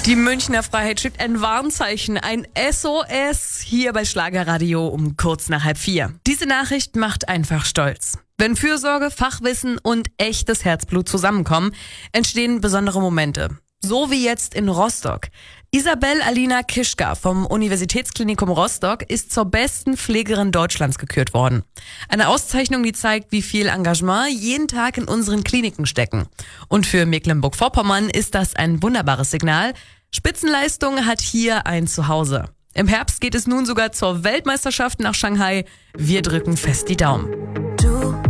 Die Münchner Freiheit schickt ein Warnzeichen, ein SOS, hier bei Schlagerradio um kurz nach 3:30. Diese Nachricht macht einfach stolz. Wenn Fürsorge, Fachwissen und echtes Herzblut zusammenkommen, entstehen besondere Momente. So wie jetzt in Rostock. Isabel Alina Kischka vom Universitätsklinikum Rostock ist zur besten Pflegerin Deutschlands gekürt worden. Eine Auszeichnung, die zeigt, wie viel Engagement jeden Tag in unseren Kliniken stecken. Und für Mecklenburg-Vorpommern ist das ein wunderbares Signal. Spitzenleistung hat hier ein Zuhause. Im Herbst geht es nun sogar zur Weltmeisterschaft nach Shanghai. Wir drücken fest die Daumen.